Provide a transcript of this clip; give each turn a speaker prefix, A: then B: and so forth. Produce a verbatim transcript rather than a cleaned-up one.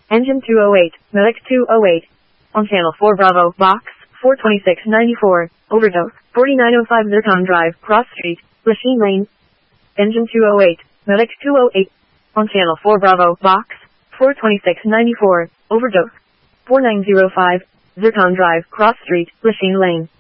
A: Engine two oh eight, Medic two oh eight. On channel four Bravo, box, four twenty-six ninety-four, overdose, forty-nine oh five Zircon Drive, Cross Street, Lachine Lane. Engine two oh eight, Medic two oh eight. On channel four Bravo, box, four twenty-six ninety-four, overdose, four nine oh five, Zircon Drive, Cross Street, Lachine Lane.